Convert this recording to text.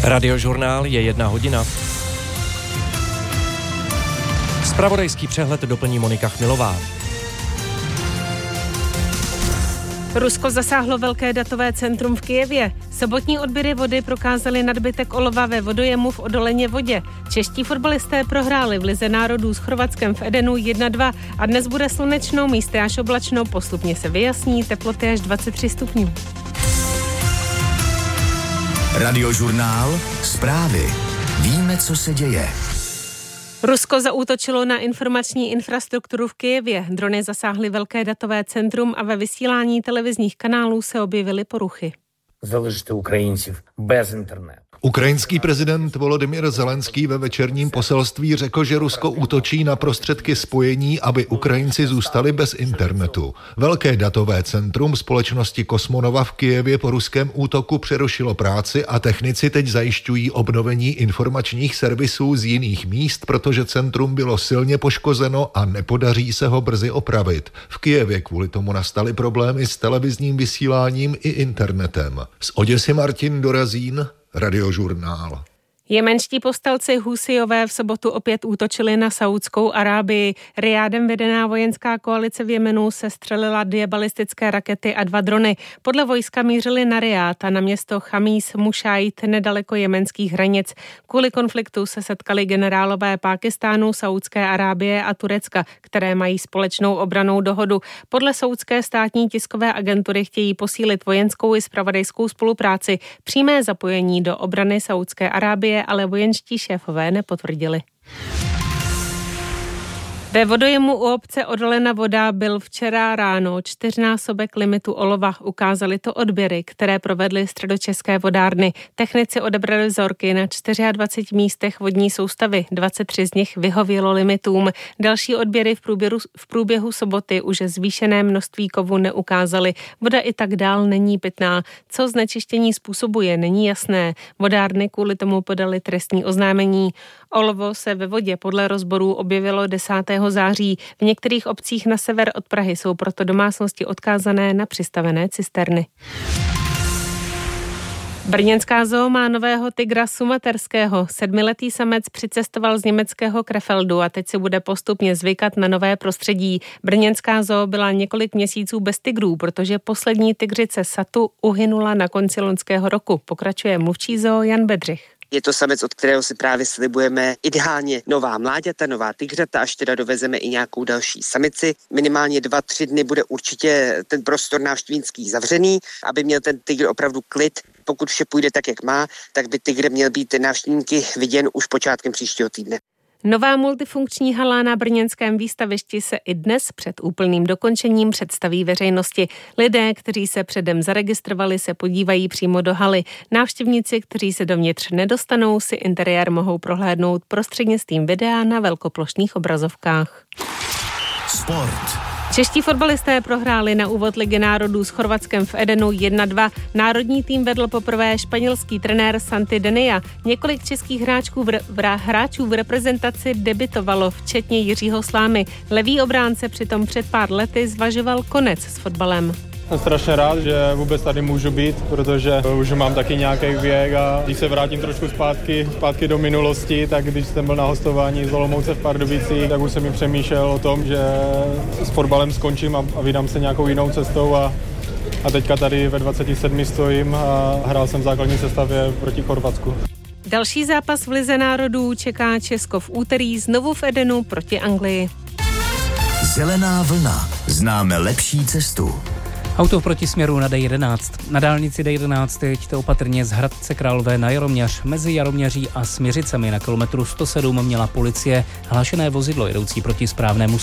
Radiožurnál je 1 hodina. Zpravodajský přehled doplní Monika Chmilová. Rusko zasáhlo velké datové centrum v Kyjevě. Sobotní odběry vody prokázaly nadbytek olova ve vodojemu v Odoleně vodě. Čeští fotbalisté prohráli v Lize národů s Chorvatskem v Edenu 1-2 a dnes bude slunečno, místy až oblačno, postupně se vyjasní, teploty až 23 stupňů. Radiožurnál, zprávy. Víme, co se děje. Rusko zaútočilo na informační infrastrukturu v Kyjevě. Drony zasáhly velké datové centrum a ve vysílání televizních kanálů se objevily poruchy. Залишити українців без інтернету. Ukrajinský prezident Volodymyr Zelenský ve večerním poselství řekl, že Rusko útočí na prostředky spojení, aby Ukrajinci zůstali bez internetu. Velké datové centrum společnosti Kosmonova v Kyjevě po ruském útoku přerušilo práci a technici teď zajišťují obnovení informačních servisů z jiných míst, protože centrum bylo silně poškozeno a nepodaří se ho brzy opravit. V Kyjevě kvůli tomu nastaly problémy s televizním vysíláním i internetem. Z Oděsy Martin Dorazín, Radiožurnál. Jemenští povstalci Husijové v sobotu opět útočili na Saúdskou Arábii. Rijádem vedená vojenská koalice v Jemenu sestřelila 2 balistické rakety a 2 drony. Podle vojska mířili na Rijád a na město Chamís Mušajt nedaleko jemenských hranic. Kvůli konfliktu se setkali generálové Pákistánu, Saúdské Arábie a Turecka, které mají společnou obrannou dohodu. Podle saúdské státní tiskové agentury chtějí posílit vojenskou i zpravodajskou spolupráci. Přímé zapojení do obrany Saúdské Arábie ale vojenští šéfové nepotvrdili. Ve vodojemu u obce Odolena voda byl včera ráno 4násobek limitu olova. Ukázaly to odběry, které provedly středočeské vodárny. Technici odebrali vzorky na 24 místech vodní soustavy. 23 z nich vyhovělo limitům. Další odběry v průběhu soboty už zvýšené množství kovu neukázaly. Voda i tak dál není pitná. Co znečištění způsobuje, není jasné. Vodárny kvůli tomu podali trestní oznámení. Olovo se ve vodě podle rozborů objevilo 10. září. V některých obcích na sever od Prahy jsou proto domácnosti odkázané na přistavené cisterny. Brněnská zoo má nového tygra sumaterského. 7letý samec přicestoval z německého Krefeldu a teď si bude postupně zvykat na nové prostředí. Brněnská zoo byla několik měsíců bez tygrů, protože poslední tygřice Satu uhynula na konci loňského roku. Pokračuje mluvčí zoo Jan Bedřich. Je to samec, od kterého si právě slibujeme ideálně nová mláďata, nová tygřata, až teda dovezeme i nějakou další samici. Minimálně 2-3 dny bude určitě ten prostor návštěvnický zavřený, aby měl ten tygr opravdu klid. Pokud vše půjde tak, jak má, tak by tygr měl být návštěvníky viděn už počátkem příštího týdne. Nová multifunkční hala na brněnském výstavišti se i dnes před úplným dokončením představí veřejnosti. Lidé, kteří se předem zaregistrovali, se podívají přímo do haly. Návštěvníci, kteří se dovnitř nedostanou, si interiér mohou prohlédnout prostřednictvím videa na velkoplošných obrazovkách. Sport. Čeští fotbalisté prohráli na úvod Ligy národů s Chorvatskem v Edenu 1-2. Národní tým vedl poprvé španělský trenér Santi Denia. Několik českých hráčů v reprezentaci debutovalo, včetně Jiřího Slámy. Levý obránce přitom před pár lety zvažoval konec s fotbalem. Jsem strašně rád, že vůbec tady můžu být, protože už mám taky nějaký věk a když se vrátím trošku zpátky do minulosti, tak když jsem byl na hostování z Olomouce v Pardubicích, tak už jsem mi přemýšlel o tom, že s fotbalem skončím a vydám se nějakou jinou cestou a teďka tady ve 27 stojím a hrál jsem v základní sestavě proti Chorvatsku. Další zápas v Lize národů čeká Česko v úterý znovu v Edenu proti Anglii. Zelená vlna. Známe lepší cestu. Auto v protisměru na D11. Na dálnici D11 jeďte opatrně z Hradce Králové na Jaroměř. Mezi Jaroměří a Smiřicemi na kilometru 107 měla policie hlášené vozidlo jedoucí proti správnému